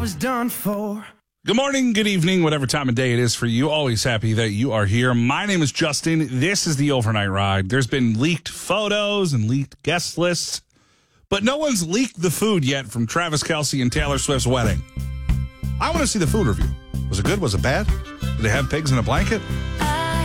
was done for. Good morning, good evening, whatever time of day it is for you. Always happy that you are here. My name is Justin. This is the Overnight Ride. There's been leaked photos and leaked guest lists, but no one's leaked the food yet from Travis Kelce and Taylor Swift's wedding. I want to see the food review. Was it good? Was it bad? Did they have pigs in a blanket?